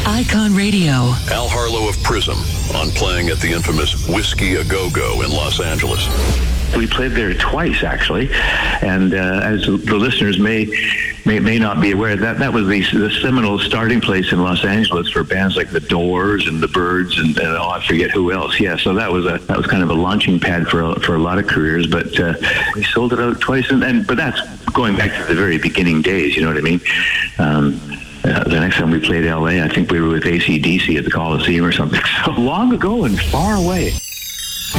Icon Radio. Al Harlow of Prism on playing at the infamous Whiskey A Go-Go in Los Angeles. We played there twice, actually, and as the listeners may not be aware, that was the seminal starting place in Los Angeles for bands like the Doors and the Byrds and I forget who else. Yeah, so that was kind of a launching pad for a lot of careers. But we sold it out twice, but that's going back to the very beginning days. You know what I mean? The next time we played LA, I think we were with AC/DC at the Coliseum or something. So long ago and far away.